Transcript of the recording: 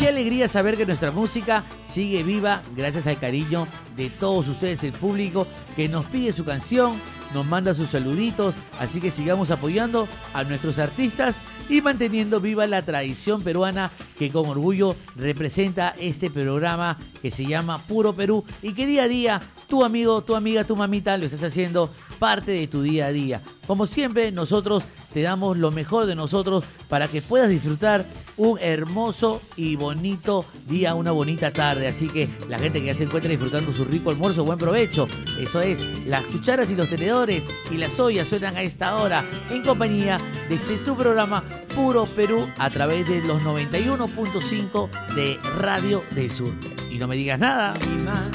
qué alegría saber que nuestra música sigue viva gracias al cariño de todos ustedes, el público, que nos pide su canción, nos manda sus saluditos, así que sigamos apoyando a nuestros artistas y manteniendo viva la tradición peruana que con orgullo representa este programa que se llama Puro Perú y que día a día tu amigo, tu amiga, tu mamita lo estás haciendo parte de tu día a día. Como siempre, nosotros te damos lo mejor de nosotros para que puedas disfrutar un hermoso y bonito día, una bonita tarde. Así que la gente que ya se encuentra disfrutando su rico almuerzo, buen provecho. Eso es, las cucharas y los tenedores y las ollas suenan a esta hora en compañía de este tu programa Puro Perú a través de los 91.5 de Radio del Sur. Y no me digas nada.